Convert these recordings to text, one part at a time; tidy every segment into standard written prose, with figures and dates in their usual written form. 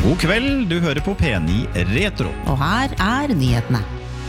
God kveld, du hører på P9 Retro. Og her nyhetene.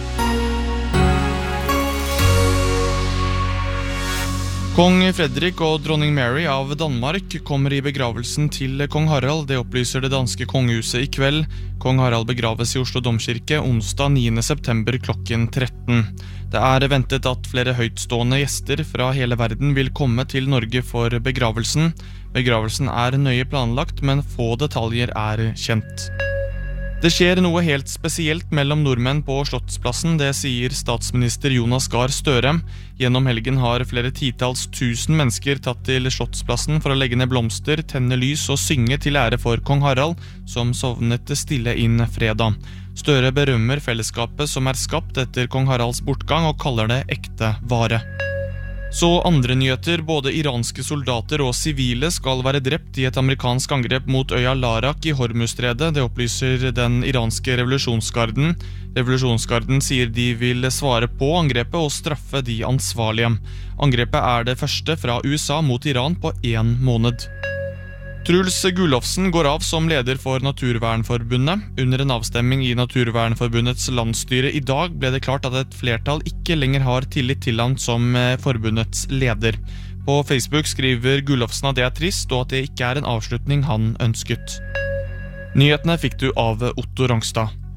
Kong Frederik og dronning Mary av Danmark kommer i begravelsen til kong Harald. Det opplyser det danske kongehuset i kveld. Kong Harald begraves i Oslo Domkirke onsdag 9. september klokken 13. Det ventet at flere høytstående gjester fra hele verden vil komme til Norge for begravelsen. Begravelsen nøye planlagt, men få detaljer kjent. Det skjer noe helt spesielt mellom nordmenn på Slottsplassen, det sier statsminister Jonas Gahr Støre. Gjennom helgen har flere titalls tusen mennesker tatt til Slottsplassen for å legge ned blomster, tenne lys og synge til ære for kong Harald, som sovnet stille inn fredag. Støre berømmer fellesskapet som skapt etter kong Haralds bortgang og kaller det ekte vare. Så andre nyheter, både iranske soldater og sivile skal være drept i et amerikansk angrep mot øya Larak i Hormuzstredet, det opplyser den iranske revolusjonsgarden. Revolusjonsgarden sier de vil svare på angrepet og straffe de ansvarlige. Angrepet det første fra USA mot Iran på 1 måned. Truls Gulofsen går av som leder for Naturvernforbundet. Under en avstemming i Naturvernforbundets landsstyre i dag ble det klart at et flertall ikke lenger har tillit til han som forbundets leder. På Facebook skriver Gulofsen at det trist, og at det ikke en avslutning han ønsket. Nyhetene fikk du av Otto Rangstad.